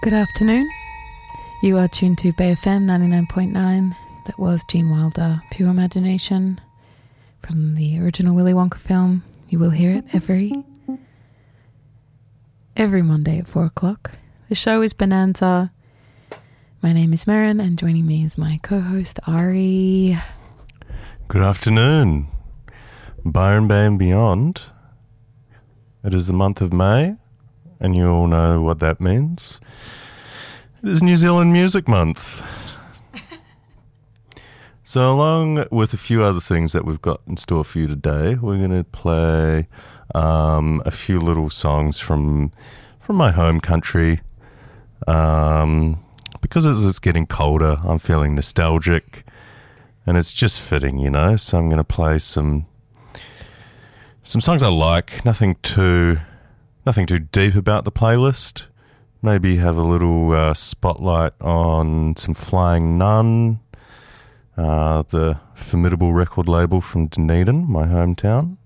Good afternoon. You are tuned to Bay FM 99.9. That was Gene Wilder, Pure Imagination, from the original Willy Wonka film. You will hear it every Monday at 4 o'clock. The show is Bonanza. My name is Merrin, and joining me is my co-host Ari. Good afternoon. Byron Bay and beyond. It is the month of May, and you all know what that means. It is New Zealand Music Month. So along with a few other things that we've got in store for you today, we're going to play a few little songs from my home country. Because it's getting colder, I'm feeling nostalgic, and it's just fitting, you know. So I'm going to play some songs I like. Nothing too deep about the playlist. Maybe have a little spotlight on some Flying Nun, the formidable record label from Dunedin, my hometown.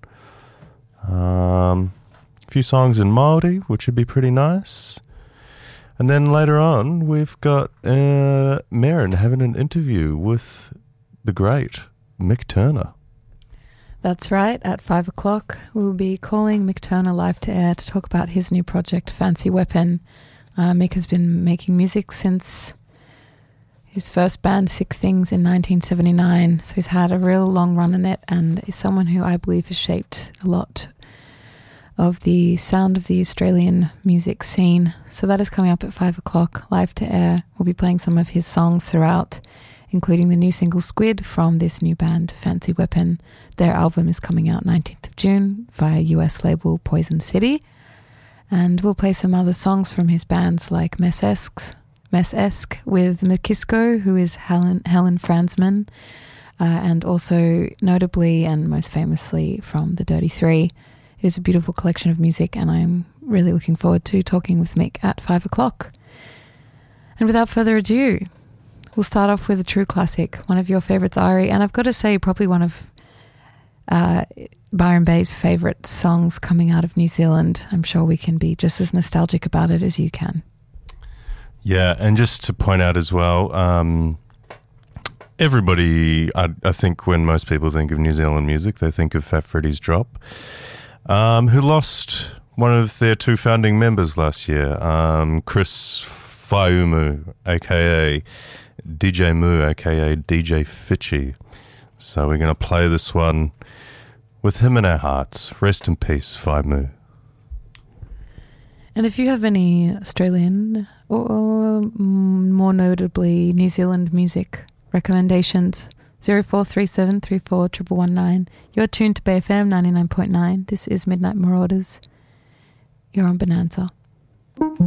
A few songs in Māori, which would be pretty nice. And then later on, we've got Merrin having an interview with the great Mick Turner. That's right. At 5 o'clock, we'll be calling Mick Turner live to air to talk about his new project, Fancy Weapon. Mick has been making music since his first band, Sick Things, in 1979. So he's had a real long run in it, and is someone who I believe has shaped a lot of the sound of the Australian music scene. So that is coming up at 5 o'clock, live to air. We'll be playing some of his songs throughout, including the new single Squid from this new band, Fancy Weapon. Their album is coming out 19th of June via US label Poison City. And we'll play some other songs from his bands like Mess-esque with Makisco, who is Helen Franzman, and also notably and most famously from The Dirty Three. It is a beautiful collection of music, and I'm really looking forward to talking with Mick at 5 o'clock. And without further ado, we'll start off with a true classic, one of your favourites, Ari, and I've got to say probably one of Byron Bay's favourite songs coming out of New Zealand. I'm sure we can be just as nostalgic about it as you can. Yeah, and just to point out as well, everybody, I think when most people think of New Zealand music, they think of Fat Freddy's Drop, who lost one of their two founding members last year, Chris Whaumu, a.k.a. DJ Moo, a.k.a. DJ Fitchy. So we're going to play this one with him in our hearts. Rest in peace, Whaumu. And if you have any Australian or more notably New Zealand music recommendations, 0437 34 119. You're tuned to Bay FM 99.9. This is Midnight Marauders. You're on Bonanza.